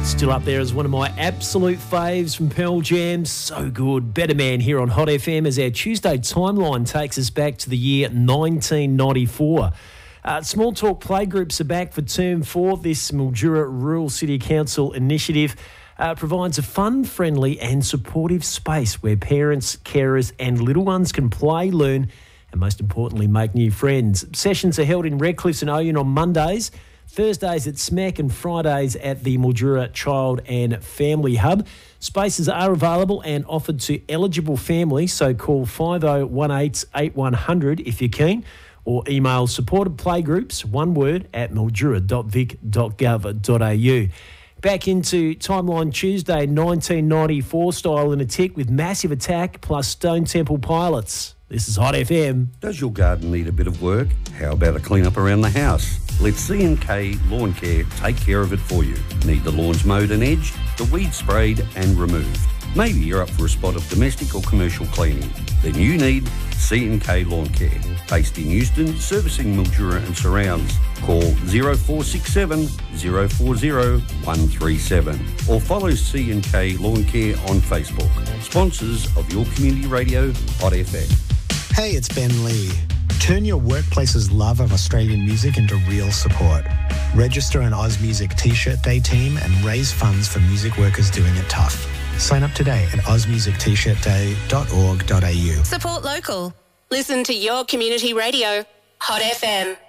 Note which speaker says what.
Speaker 1: Still up there as one of my absolute faves from Pearl Jam. So good. Better Man here on Hot FM as our Tuesday timeline takes us back to the year 1994. Small Talk Playgroups are back for Term 4. This Mildura Rural City Council initiative provides a fun, friendly and supportive space where parents, carers and little ones can play, learn and most importantly make new friends. Sessions are held in Redcliffe and Oyen on Mondays, Thursdays at SMAC and Fridays at the Mildura Child and Family Hub. Spaces are available and offered to eligible families, so call 5018 8100 if you're keen, or email supported playgroups, one word, at mildura.vic.gov.au. Back into Timeline Tuesday, 1994 style in a tick with Massive Attack plus Stone Temple Pilots. This is Hot FM.
Speaker 2: Does your garden need a bit of work? How about a clean up around the house? Let C&K Lawn Care take care of it for you. Need the lawns mowed and edged, the weeds sprayed and removed? Maybe you're up for a spot of domestic or commercial cleaning. Then you need C&K Lawn Care. Based in Euston, servicing Mildura and surrounds. Call 0467 040 137 or follow C&K Lawn Care on Facebook. Sponsors of your community radio, Hot FM.
Speaker 3: Hey, it's Ben Lee. Turn your workplace's love of Australian music into real support. Register an Oz Music T-shirt day team and raise funds for music workers doing it tough. Sign up today at ozmusictshirtday.org.au.
Speaker 4: Support local. Listen to your community radio, Hot FM.